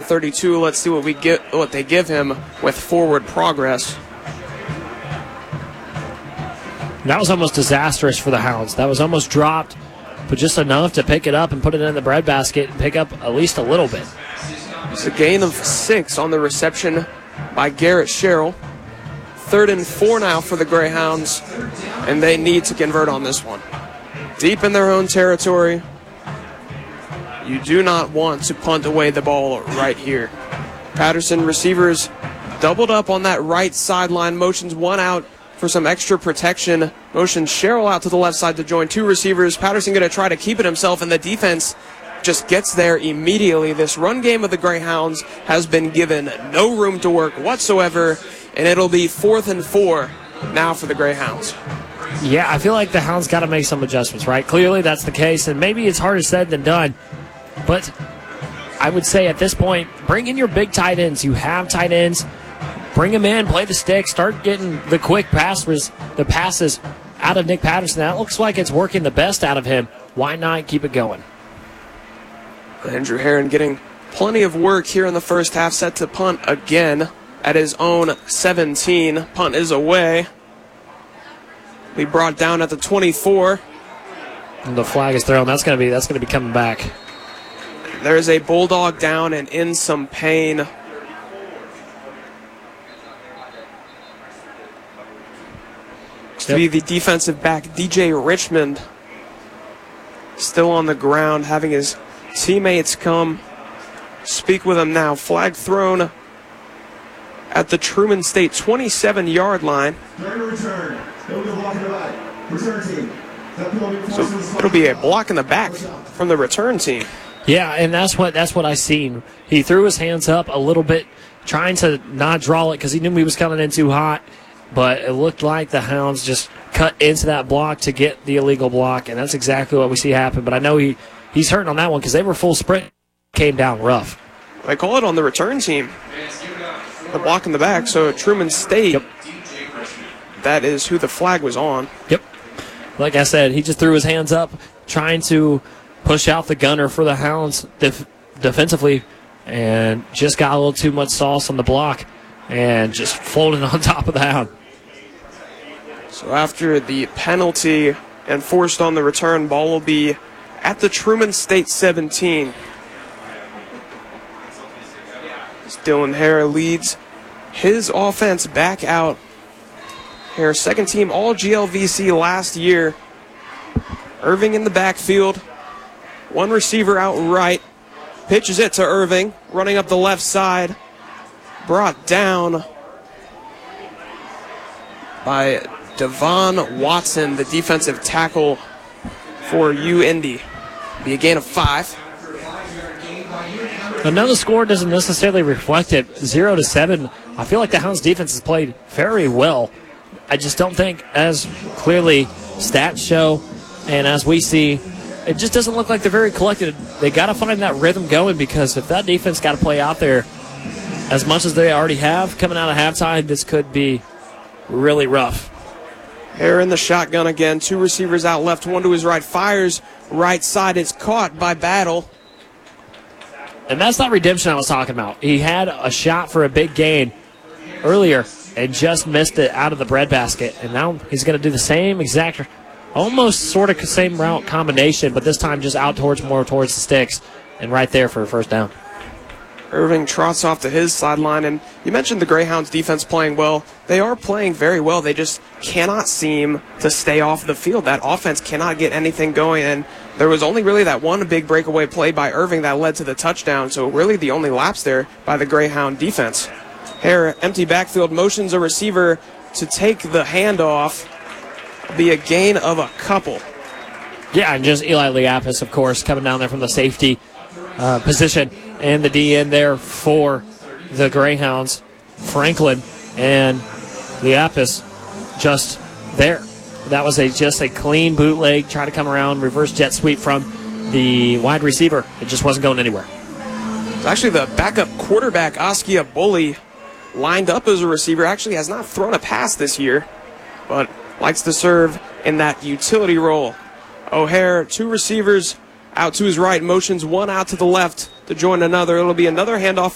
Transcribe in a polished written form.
32. Let's see what they give him with forward progress. That was almost disastrous for the Hounds. That was almost dropped, but just enough to pick it up and put it in the breadbasket and pick up at least a little bit. It's a gain of 6 on the reception by Garrett Sherrill. 3rd and 4 now for the Greyhounds, and they need to convert on this one. Deep in their own territory, you do not want to punt away the ball right here. Patterson receivers doubled up on that right sideline, motions one out for some extra protection. Motions Sherrill out to the left side to join 2 receivers. Patterson going to try to keep it himself, and the defense just gets there immediately. This run game of the Greyhounds has been given no room to work whatsoever, and it'll be 4th and 4 now for the Greyhounds. Yeah, I feel like the Hounds got to make some adjustments, right? Clearly that's the case, and maybe it's harder said than done. But I would say at this point, bring in your big tight ends. You have tight ends. Bring them in, play the stick, start getting the quick passes out of Nick Patterson. That looks like it's working the best out of him. Why not keep it going? Andrew Herron getting plenty of work here in the first half, set to punt again at his own 17. Punt is away. Be brought down at the 24. And the flag is thrown. That's going to be coming back. There's a Bulldog down and in some pain. To be the defensive back, DJ Richmond, still on the ground, having his teammates come speak with him now. Flag thrown at the Truman State 27-yard line. So it'll be a block in the back from the return team. Yeah, and that's what I seen. He threw his hands up a little bit, trying to not draw it because he knew he was coming in too hot. But it looked like the Hounds just cut into that block to get the illegal block, and that's exactly what we see happen. But I know he's hurting on that one because they were full sprint, came down rough. They call it on the return team. The block in the back, so Truman State, yep. That is who the flag was on. Yep. Like I said, he just threw his hands up, trying to push out the gunner for the Hounds defensively, and just got a little too much sauce on the block and just floated on top of the Hound. So after the penalty enforced on the return, ball will be at the Truman State 17. Dylan Hare leads his offense back out. Hare, second team all GLVC last year. Irving in the backfield. One receiver out right. Pitches it to Irving, running up the left side. Brought down by Devon Watson, the defensive tackle for UIndy. Be a gain of 5. Another score doesn't necessarily reflect it. 0-7. I feel like the Hounds defense has played very well. I just don't think, as clearly stats show and as we see, it just doesn't look like they're very collected. They got to find that rhythm going, because if that defense got to play out there as much as they already have coming out of halftime, this could be really rough. Hare in the shotgun again. 2 receivers out left, one to his right. Fires right side. It's caught by Battle. And that's not redemption I was talking about. He had a shot for a big gain earlier and just missed it out of the breadbasket. And now he's going to do the same exact, almost sort of same route combination, but this time just out more towards the sticks and right there for a first down. Irving trots off to his sideline, and you mentioned the Greyhounds defense playing well. They are playing very well. They just cannot seem to stay off the field. That offense cannot get anything going, and there was only really that one big breakaway play by Irving that led to the touchdown, so really the only lapse there by the Greyhound defense. Hare, empty backfield, motions a receiver to take the handoff. Be a gain of a couple. Yeah, and just Eli Liapis, of course, coming down there from the safety position, and the DN there for the Greyhounds, Franklin, and Liapis just there. That was just a clean bootleg, try to come around, reverse jet sweep from the wide receiver. It just wasn't going anywhere. It's actually the backup quarterback, Askia Bully, lined up as a receiver. Actually has not thrown a pass this year, but likes to serve in that utility role. O'Hare, 2 receivers out to his right, motions one out to the left to join another. It'll be another handoff